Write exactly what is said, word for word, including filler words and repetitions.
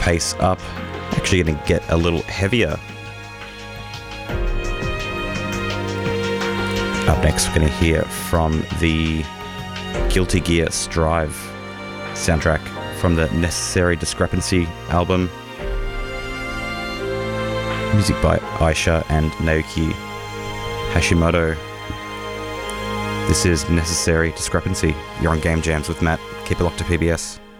pace up. Actually going to get a little heavier. Up next, we're going to hear from the Guilty Gear Strive soundtrack from the Necessary Discrepancy album. Music by Aisha and Naoki Hashimoto. This is Necessary Discrepancy. You're on Game Jams with Matt. Keep it locked to P B S.